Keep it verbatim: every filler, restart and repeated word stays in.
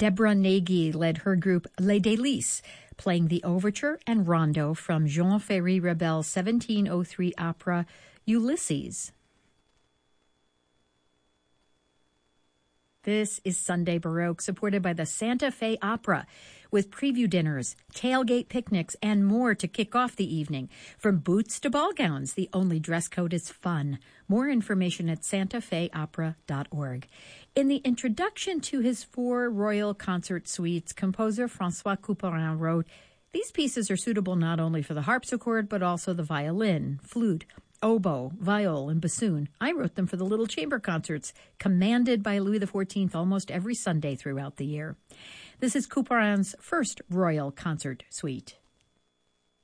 Deborah Nagy led her group Les Délices, playing the overture and rondo from Jean Ferry Rebel's seventeen oh three opera Ulysses. This is Sunday Baroque, supported by the Santa Fe Opera, with preview dinners, tailgate picnics, and more to kick off the evening. From boots to ball gowns, the only dress code is fun. More information at santa fe opera dot org. In the introduction to his four royal concert suites, composer François Couperin wrote, "These pieces are suitable not only for the harpsichord, but also the violin, flute, oboe, viol, and bassoon. I wrote them for the little chamber concerts, commanded by Louis the fourteenth almost every Sunday throughout the year." This is Couperin's first royal concert suite.